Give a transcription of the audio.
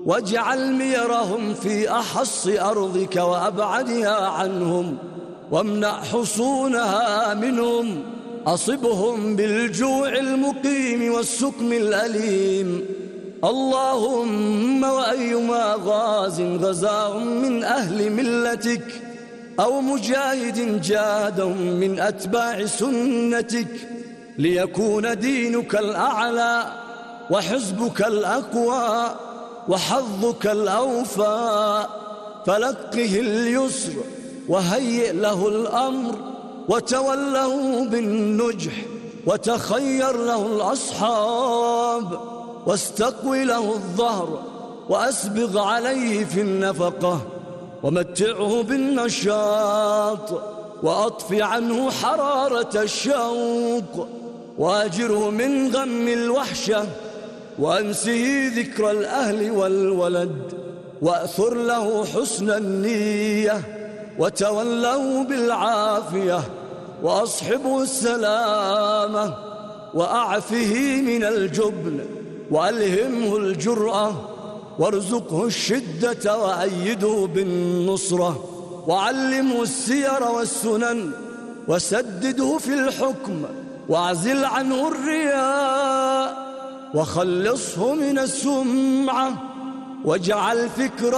واجعل ميرهم في أحص أرضك وأبعدها عنهم، وامنع حصونها منهم، أصبهم بالجوع المقيم والسقم الأليم. اللهم وأيما غاز غزاهم من أهل ملتك أو مجاهد جاهدهم من أتباع سنتك ليكون دينك الأعلى وحزبك الأقوى وحظك الأوفى، فلقه اليسر وهيئ له الأمر وتوله بالنجح، وتخير له الأصحاب واستقوي له الظهر، وأسبغ عليه في النفقة، ومتعه بالنشاط، وأطف عنه حرارة الشوق، وأجره من غم الوحشة، وأنسه ذكر الأهل والولد، وأثر له حسن النية، وتوله بالعافية، وأصحبه السلامة، وأعفه من الجبن، وألهمه الجرأة، وارزقه الشدة، وأيده بالنصرة، وعلمه السير والسنن، وسدده في الحكم، واعزل عنه الرياء، وخلصه من السمعة، واجعل فكره